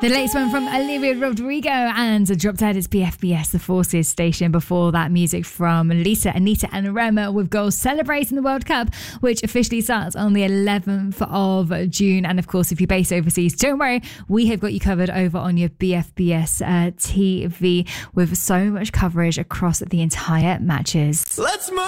The latest one from Olivia Rodrigo and Drop Dead is PFBS, the Forces station. Before that, music from Lisa, Anita and Rema with Goals celebrating the World Cup, which officially starts on the 11th of June. And of course, if you're based overseas, don't worry, we have got you covered over on your BFBS TV with so much coverage across the entire matches. Let's move!